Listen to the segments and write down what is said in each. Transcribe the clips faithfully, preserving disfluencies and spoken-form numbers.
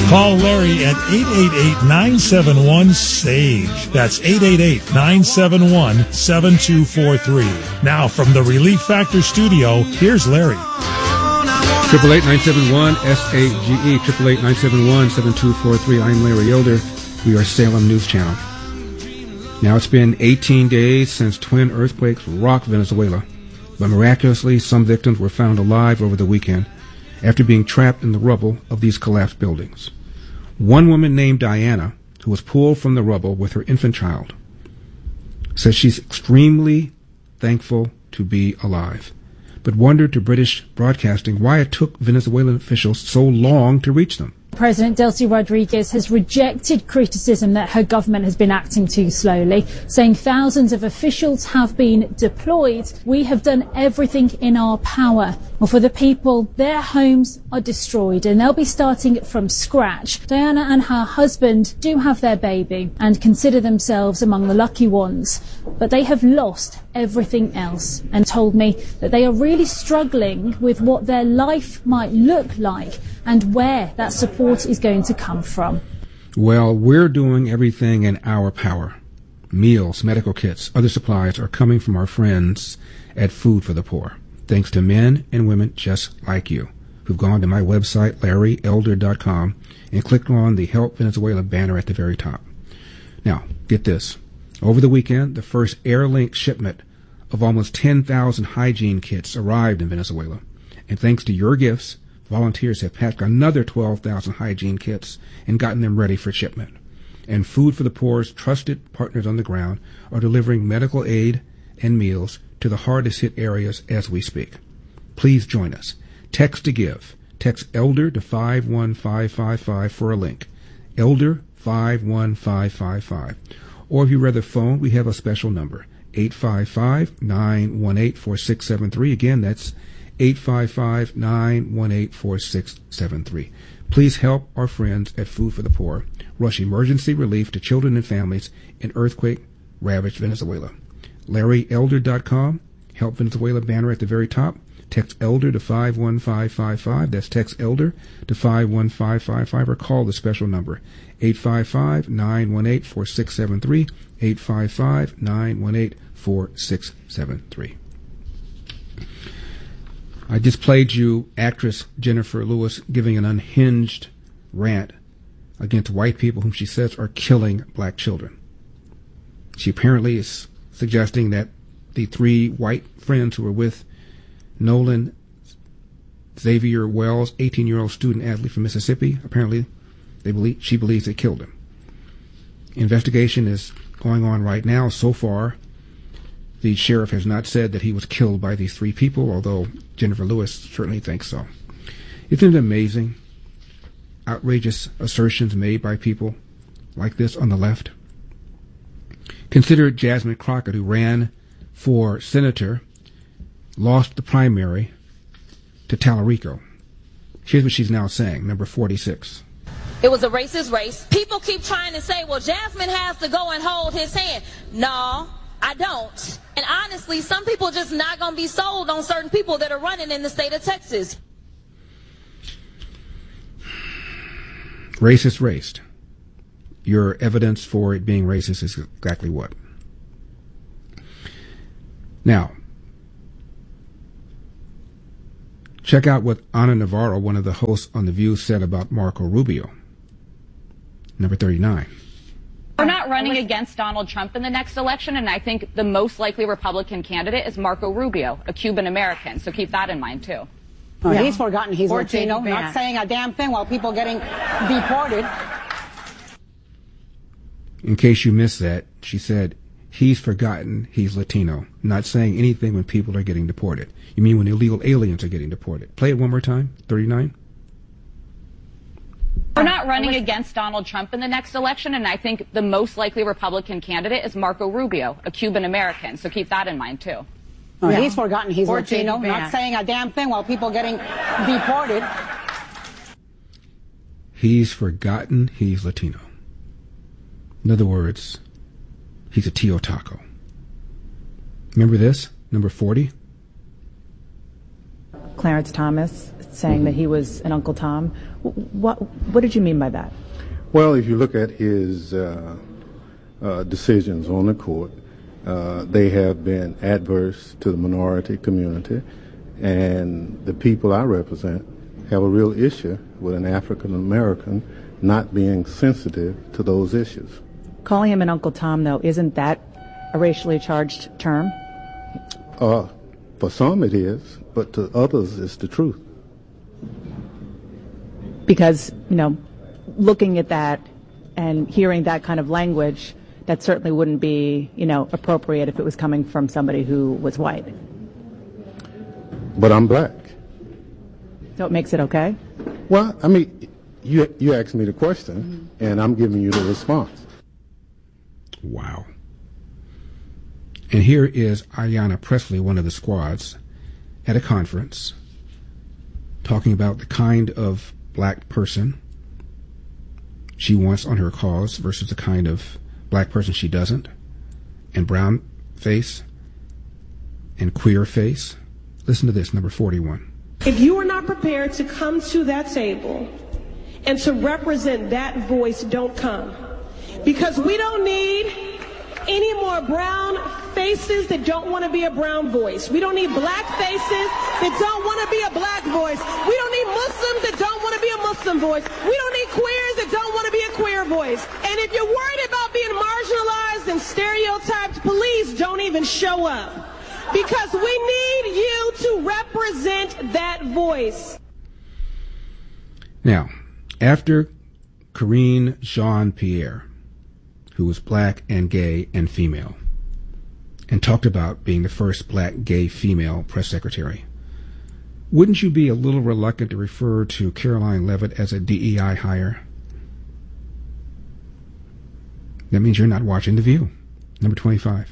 Call Larry at eight eight eight, nine seven one, S A G E. That's eight eight eight, nine seven one, seven two four three. Now from the Relief Factor studio, here's Larry. Triple eight nine seven one S A G E. Triple eight nine seven one seven two four three. I'm Larry Elder. We are Salem News Channel. Now it's been eighteen days since twin earthquakes rocked Venezuela, but miraculously some victims were found alive over the weekend after being trapped in the rubble of these collapsed buildings. One woman named Diana, who was pulled from the rubble with her infant child, says she's extremely thankful to be alive, but wondered to British Broadcasting why it took Venezuelan officials so long to reach them. President Delcy Rodriguez has rejected criticism that her government has been acting too slowly, saying thousands of officials have been deployed. We have done everything in our power. Well, for the people, their homes are destroyed and they'll be starting from scratch. Diana and her husband do have their baby and consider themselves among the lucky ones, but they have lost everything else and told me that they are really struggling with what their life might look like and where that support is going to come from. Well, we're doing everything in our power. Meals, medical kits, other supplies are coming from our friends at Food for the Poor, thanks to men and women just like you, who've gone to my website, larry elder dot com, and clicked on the Help Venezuela banner at the very top. Now, get this. Over the weekend, the first Airlink shipment of almost ten thousand hygiene kits arrived in Venezuela. And thanks to your gifts, volunteers have packed another twelve thousand hygiene kits and gotten them ready for shipment. And Food for the Poor's trusted partners on the ground are delivering medical aid and meals to the hardest hit areas as we speak. Please join us. Text to give. Text ELDER to five one five five five for a link. ELDER five one five five five. Or if you rather phone, we have a special number, eight five five, nine one eight, four six seven three. Again, that's eight five five, nine one eight, four six seven three. Please help our friends at Food for the Poor rush emergency relief to children and families in earthquake-ravaged Venezuela. larry elder dot com, Help Venezuela banner at the very top. Text ELDER to five one five five five. That's text ELDER to five one five five five, or call the special number, eight five five, nine one eight, four six seven three, eight five five, nine one eight, four six seven three. I just played you actress Jennifer Lewis giving an unhinged rant against white people whom she says are killing black children. She apparently is suggesting that the three white friends who were with Nolan Xavier Wells, eighteen-year-old student athlete from Mississippi, apparently they believe she believes they killed him. Investigation is going on right now. So far, the sheriff has not said that he was killed by these three people, although Jennifer Lewis certainly thinks so. Isn't it amazing? Outrageous assertions made by people like this on the left. Consider Jasmine Crockett, who ran for senator, lost the primary to Tallarico. Here's what she's now saying, number forty-six. It was a racist race. People keep trying to say, well, Jasmine has to go and hold his hand. No, I don't. And honestly, some people just not going to be sold on certain people that are running in the state of Texas. Racist raced. Your evidence for it being racist is exactly what? Now, check out what Ana Navarro, one of the hosts on The View, said about Marco Rubio. Number thirty-nine. We're not running against Donald Trump in the next election, and I think the most likely Republican candidate is Marco Rubio, a Cuban American. So keep that in mind, too. Oh, yeah. He's forgotten he's Or Latino, not saying a damn thing while people getting deported. In case you missed that, she said, he's forgotten he's Latino, not saying anything when people are getting deported. You mean when illegal aliens are getting deported? Play it one more time, thirty-nine. We're not running against Donald Trump in the next election, and I think the most likely Republican candidate is Marco Rubio, a Cuban American. So keep that in mind, too. Oh, yeah. He's forgotten he's Or Latino, not saying a damn thing while people getting deported. He's forgotten he's Latino. In other words, he's a Tio Taco. Remember this? Number forty? Clarence Thomas, saying that he was an Uncle Tom. What, what did you mean by that? Well, if you look at his uh, uh, decisions on the court, uh, they have been adverse to the minority community, and the people I represent have a real issue with an African American not being sensitive to those issues. Calling him an Uncle Tom, though, isn't that a racially charged term? Uh, for some it is, but to others it's the truth. Because, you know, looking at that and hearing that kind of language, that certainly wouldn't be, you know, appropriate if it was coming from somebody who was white. But I'm black. So it makes it okay? Well, I mean, you you asked me the question, mm-hmm. and I'm giving you the response. Wow. And here is Ayanna Pressley, one of the squads, at a conference, talking about the kind of black person she wants on her cause versus the kind of black person she doesn't, and brown face and queer face. Listen to this, number forty-one. If you are not prepared to come to that table and to represent that voice, don't come. Because we don't need any more brown faces that don't want to be a brown voice. We don't need black faces that don't want to be a black voice. We don't need Muslims that don't want to be a Muslim voice. We don't need queers that don't want to be a queer voice. And if you're worried about being marginalized and stereotyped, please don't even show up. Because we need you to represent that voice. Now, after Karine Jean-Pierre, who was black and gay and female, and talked about being the first black gay female press secretary, wouldn't you be a little reluctant to refer to Caroline Leavitt as a D E I hire? That means you're not watching The View. Number twenty-five.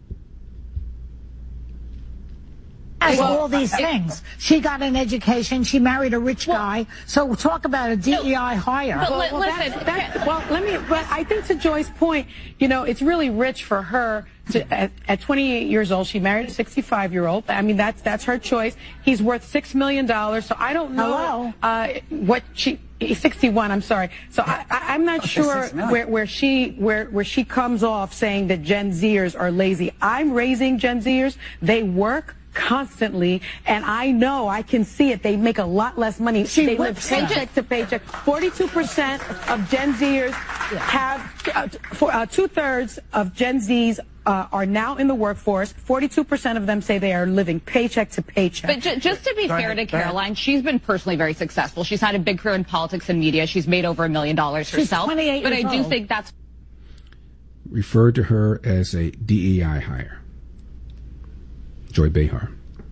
As all these things. She got an education. She married a rich well, guy. So talk about a D E I hire. But well, well, listen, that's, that's, well, let me. But I think to Joy's point, you know, it's really rich for her to, at, at twenty-eight years old. She married a sixty-five-year-old. I mean, that's that's her choice. He's worth six million dollars. So I don't know uh, what she. He's sixty-one. I'm sorry. So I, I, I'm not okay, sure where, where she where where she comes off saying that Gen Zers are lazy. I'm raising Gen Zers. They work constantly, and I know, I can see it. They make a lot less money. She they live paycheck to paycheck. forty-two percent of Gen Zers have, uh, for, uh, two-thirds of Gen Zs uh, are now in the workforce. forty-two percent of them say they are living paycheck to paycheck. But j- just to be Go fair ahead. to Caroline, she's been personally very successful. She's had a big career in politics and media. She's made over a million dollars herself. She's twenty-eight but years I do old. think that's referred to her as a D E I hire. Joy Behar.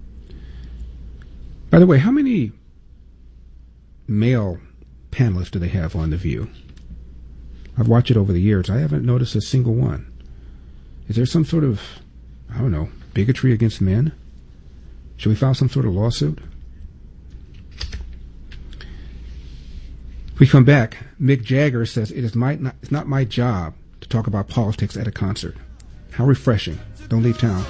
By the way, how many male panelists do they have on The View? I've watched it over the years. I haven't noticed a single one. Is there some sort of, I don't know, bigotry against men? Should we file some sort of lawsuit? If we come back, Mick Jagger says, it is my, not, it's not my job to talk about politics at a concert. How refreshing. Don't leave town.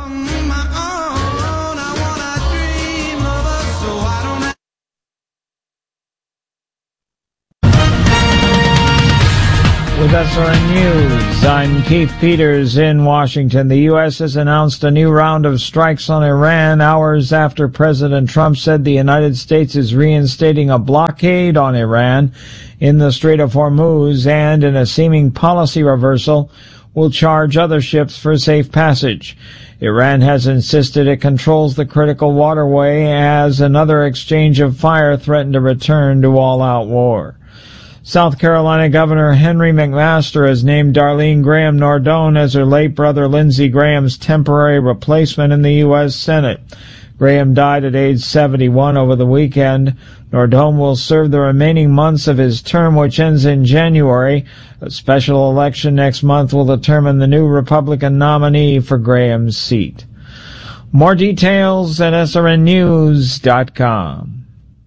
With S R N News, I'm Keith Peters in Washington. The U S has announced a new round of strikes on Iran hours after President Trump said the United States is reinstating a blockade on Iran in the Strait of Hormuz and, in a seeming policy reversal, will charge other ships for safe passage. Iran has insisted it controls the critical waterway as another exchange of fire threatened to return to all-out war. South Carolina Governor Henry McMaster has named Darlene Graham Nardone as her late brother Lindsey Graham's temporary replacement in the U S Senate. Graham died at age seventy-one over the weekend. Nardone will serve the remaining months of his term, which ends in January. A special election next month will determine the new Republican nominee for Graham's seat. More details at S R N news dot com.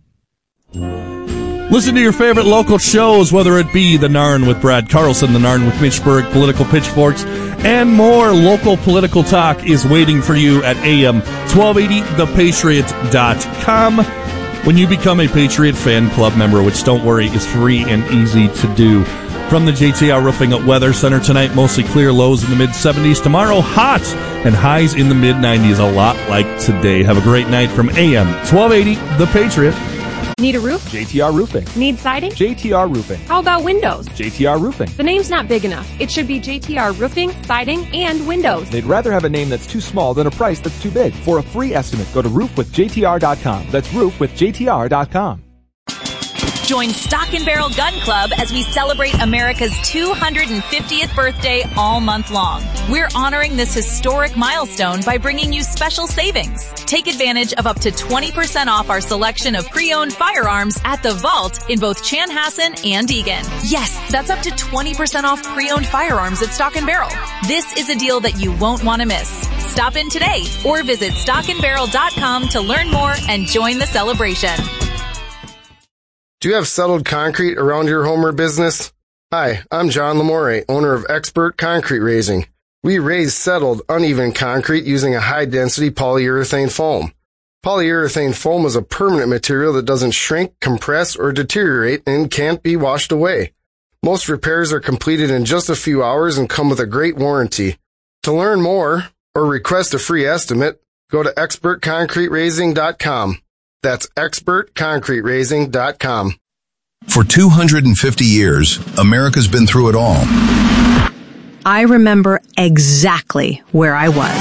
Listen to your favorite local shows, whether it be The Narn with Brad Carlson, The Narn with Mitch Berg, Political Pitchforks, and more. Local political talk is waiting for you at A M twelve eighty the patriot dot com. When you become a Patriot Fan Club member, which, don't worry, is free and easy to do. From the J T R Roofing Weather Center tonight, mostly clear, lows in the mid seventies. Tomorrow, hot and highs in the mid nineties, a lot like today. Have a great night from A M twelve eighty The Patriot. Need a roof? J T R Roofing. Need siding? J T R Roofing. How about windows? J T R Roofing. The name's not big enough. It should be J T R Roofing, Siding, and Windows. They'd rather have a name that's too small than a price that's too big. For a free estimate, go to roof with J T R dot com. That's roof with J T R dot com. Join Stock and Barrel Gun Club as we celebrate America's two hundred fiftieth birthday all month long. We're honoring this historic milestone by bringing you special savings. Take advantage of up to twenty percent off our selection of pre-owned firearms at the Vault in both Chanhassen and Eagan. Yes, that's up to twenty percent off pre-owned firearms at Stock and Barrel. This is a deal that you won't want to miss. Stop in today or visit stock and barrel dot com to learn more and join the celebration. Do you have settled concrete around your home or business? Hi, I'm John Lamore, owner of Expert Concrete Raising. We raise settled, uneven concrete using a high-density polyurethane foam. Polyurethane foam is a permanent material that doesn't shrink, compress, or deteriorate and can't be washed away. Most repairs are completed in just a few hours and come with a great warranty. To learn more or request a free estimate, go to expert concrete raising dot com. That's expert concrete raising dot com. For two hundred fifty years, America's been through it all. I remember exactly where I was.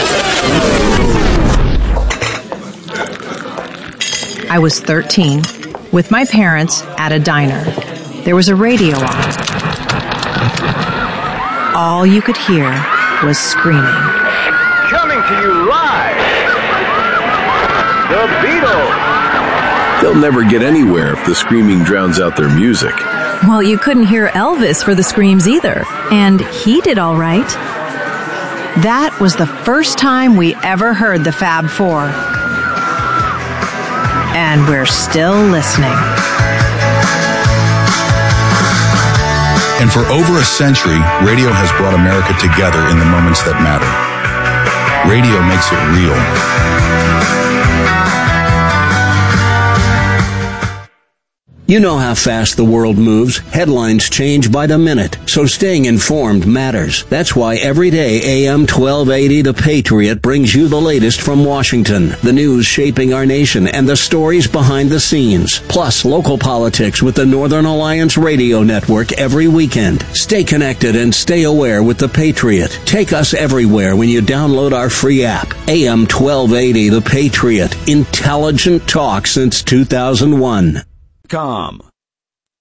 I was thirteen, with my parents at a diner. There was a radio on. All you could hear was screaming. Coming to you live, The Beatles. They'll never get anywhere if the screaming drowns out their music. Well, you couldn't hear Elvis for the screams either, and he did all right. That was the first time we ever heard the Fab Four. And we're still listening. And for over a century, radio has brought America together in the moments that matter. Radio makes it real. You know how fast the world moves. Headlines change by the minute, so staying informed matters. That's why every day A M twelve eighty The Patriot brings you the latest from Washington, the news shaping our nation, and the stories behind the scenes. Plus, local politics with the Northern Alliance Radio Network every weekend. Stay connected and stay aware with The Patriot. Take us everywhere when you download our free app. A M twelve eighty The Patriot. Intelligent talk since two thousand one. Com.